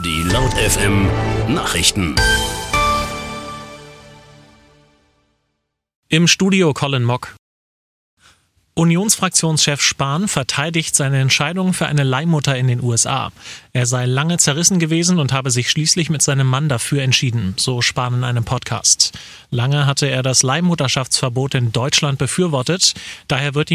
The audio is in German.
Die Laut FM Nachrichten. Im Studio Colin Mock. Unionsfraktionschef Spahn verteidigt seine Entscheidung für eine Leihmutter in den USA. Er sei lange zerrissen gewesen und habe sich schließlich mit seinem Mann dafür entschieden, so Spahn in einem Podcast. Lange hatte er das Leihmutterschaftsverbot in Deutschland befürwortet, daher wird